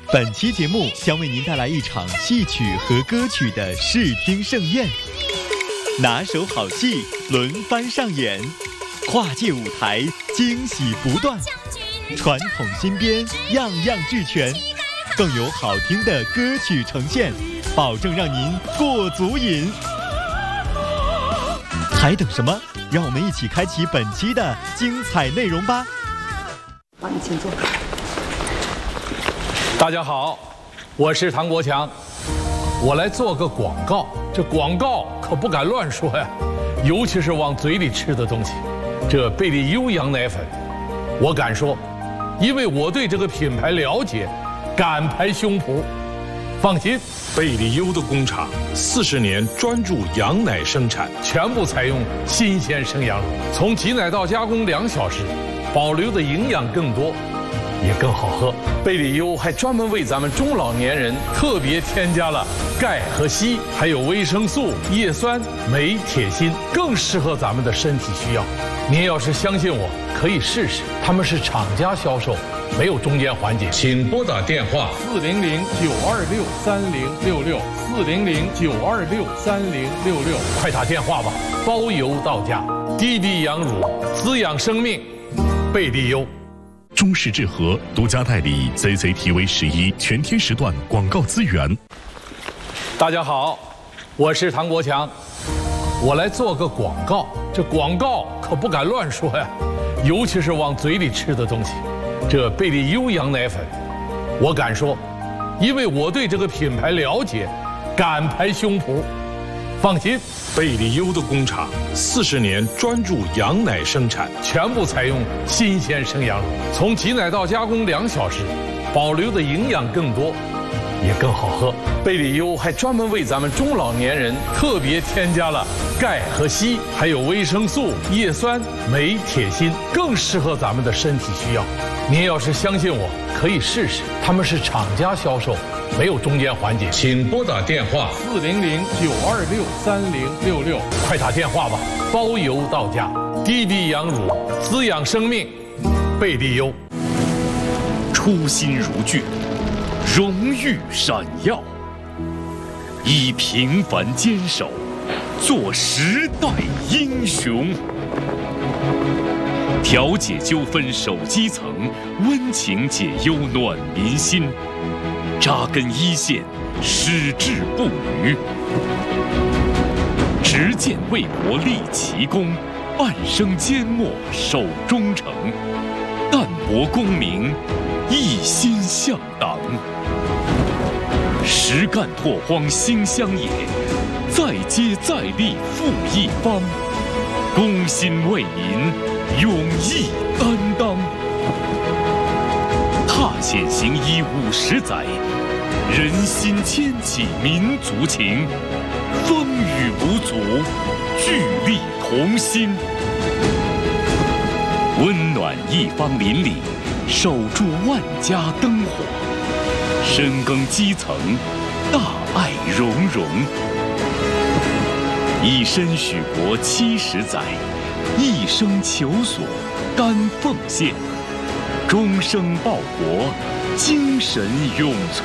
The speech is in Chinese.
本期节目将为您带来一场戏曲和歌曲的视听盛宴，拿手好戏轮番上演，跨界舞台惊喜不断，传统新编样样俱全，更有好听的歌曲呈现，保证让您过足瘾。还等什么？让我们一起开启本期的精彩内容吧！ 好，你请坐。 大家好，我是唐国强，我来做个广告。这广告可不敢乱说呀，尤其是往嘴里吃的东西。这贝利优羊奶粉，我敢说，因为我对这个品牌了解，敢拍胸脯。放心， 贝利优的工厂40年专注羊奶生产， 全部采用新鲜生羊乳，从挤奶到加工2小时，保留的营养更多，也更好喝。贝利优还专门为咱们中老年人特别添加了钙和硒，还有维生素、叶酸、镁、铁、锌，更适合咱们的身体需要。您要是相信我，可以试试。他们是厂家销售，没有中间环节。 请拨打电话 400-926-3066，400-926-3066，快打电话吧，包邮到家。滴滴羊乳，滋养生命，贝利优。 中视智和独家代理 CCTV11全天时段广告资源。 大家好，我是唐国强，我来做个广告。这广告可不敢乱说呀，尤其是往嘴里吃的东西。这贝利优羊奶粉，我敢说，因为我对这个品牌了解，敢拍胸脯。放心， 贝利优的工厂40年专注羊奶生产， 全部采用新鲜生羊乳，从挤奶到加工2小时，保留的营养更多，也更好喝。贝利优还专门为咱们中老年人特别添加了钙和硒，还有维生素、叶酸、镁、铁、锌，更适合咱们的身体需要。您要是相信我，可以试试。他们是厂家销售，没有中间环节。 请拨打电话 400-926-3066，快打电话吧，包邮到家。滴滴羊乳，滋养生命，贝利优。 初心如炬，荣誉闪耀，以平凡坚守，做时代英雄。调解纠纷守基层，温情解忧暖民心，扎根一线，矢志不渝。执剑为国立奇功，半生缄默守忠诚，淡泊功名，一心向党。实干拓荒兴乡野，再接再厉复一方。公心为民，勇毅担当。踏险行医50载，人心牵起民族情，风雨无阻，聚力同心。温暖一方邻里，守住万家灯火，深耕基层，大爱融融。以身许国70载，一生求索，甘奉献，终生报国，精神永存。